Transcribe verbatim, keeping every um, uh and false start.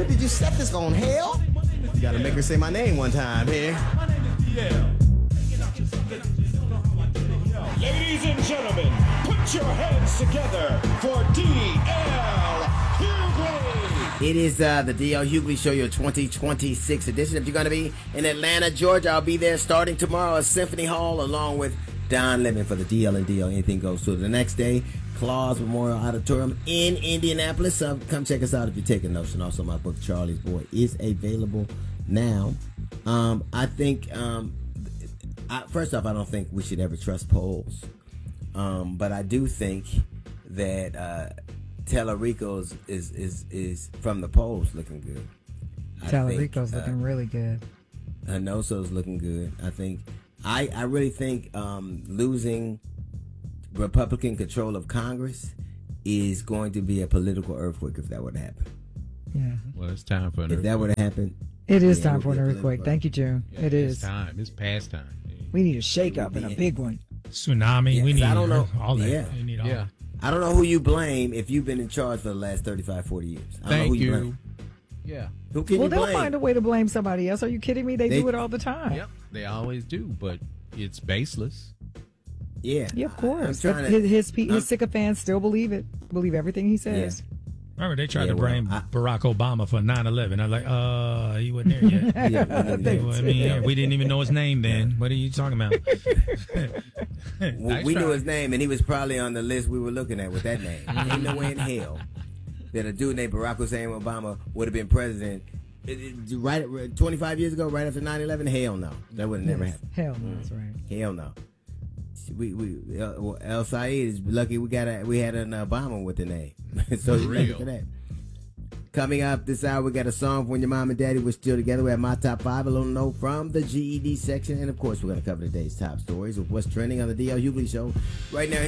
Hughley, did you set this on hell? You gotta make her say my name one time here. Ladies and gentlemen, put your hands together for D L Hughley. It is uh, the D L Hughley Show, your twenty twenty-six edition. If you're going to be in Atlanta, Georgia, I'll be there starting tomorrow at Symphony Hall along with Don Lemon for the D L and D L Anything Goes Tour. The next day, Claus Memorial Auditorium in Indianapolis. So come check us out if you're taking notes. And also my book, Charlie's Boy, is available now. Um, I think, um, I, first off, I don't think we should ever trust polls. Um, but I do think that uh, Tellerico's is, is, is from the polls looking good. Tellerico's uh, looking really good. Hanoso's looking good. I think, I, I really think um, losing Republican control of Congress is going to be a political earthquake if that would happen. Yeah. Well, it's time for an If earthquake. that would have happened. It is yeah, time it for would an be a earthquake. political Thank you, June. Yeah, it it's is. time. It's past time. We need a shake-up and a big one. Tsunami. Yeah, we 'cause need I don't know- all that. yeah. We need all Yeah. I don't know who you blame if you've been in charge for the last thirty-five, forty years. I don't know Thank who you. you. Blame. Yeah. Who can Well, you they'll blame? find a way to blame somebody else. Are you kidding me? They, They- do it all the time. Yep. They always do, but it's baseless. Yeah. Yeah, of course. I'm trying to- his his, pe- I'm- his sycophants still believe it. Believe everything he says. Remember, they tried Yeah, to blame well, I- Barack Obama for nine eleven. I was like, uh, he wasn't there yet. Yeah, well, They Well, I mean, we didn't even know his name then. What are you talking about? we Nice we knew try. his name, and he was probably on the list we were looking at with that name. Ain't no way in hell that a dude named Barack Hussein Obama would have been president it- it- right twenty-five years ago, right after nine eleven. Hell no, that would have never Yes. happened. Hell no, that's right. Hell no. We we uh, well, El Said is lucky we got a, we had an Obama with the name, so he's lucky real. for that. Coming up this hour, we got a song from When Your Mom and Daddy Were Still Together. We have my top five, a little note from the G E D section, and of course, we're going to cover today's top stories of what's trending on the D L Hughley Show right now.